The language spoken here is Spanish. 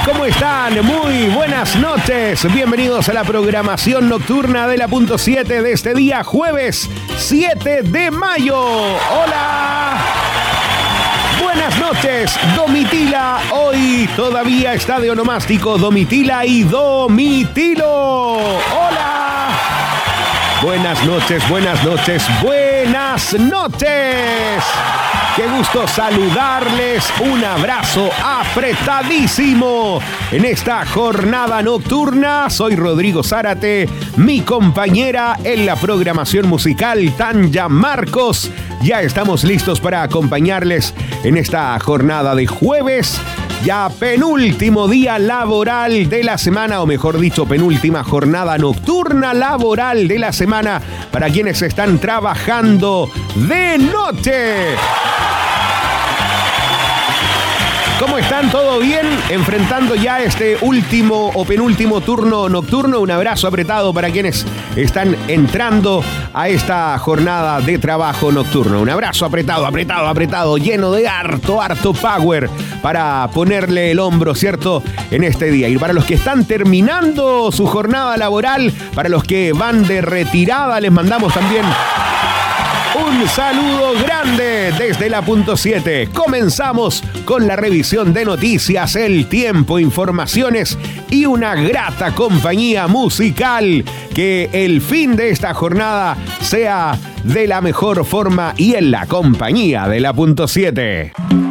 ¿Cómo están? Muy buenas noches. Bienvenidos a la programación nocturna de la Punto 7 de este día, jueves 7 de mayo. ¡Hola! Buenas noches, Domitila. Hoy todavía está de onomástico Domitila y Domitilo. ¡Hola! Buenas noches, buenas noches, buenas noches. Qué gusto saludarles, un abrazo apretadísimo en esta jornada nocturna. Soy Rodrigo Zárate, mi compañera en la programación musical, Tanya Marcos. Ya estamos listos para acompañarles en esta jornada de jueves. Ya penúltimo día laboral de la semana, o mejor dicho, penúltima jornada nocturna laboral de la semana para quienes están trabajando de noche. ¿Cómo están? ¿Todo bien? Enfrentando ya este último o penúltimo turno nocturno. Un abrazo apretado para quienes están entrando a esta jornada de trabajo nocturno. Un abrazo apretado, lleno de harto power para ponerle el hombro, ¿cierto?, en este día. Y para los que están terminando su jornada laboral, para los que van de retirada, les mandamos también un saludo grande desde la Punto 7. Comenzamos con la revisión de noticias, el tiempo, informaciones y una grata compañía musical. Que el fin de esta jornada sea de la mejor forma y en la compañía de la Punto 7.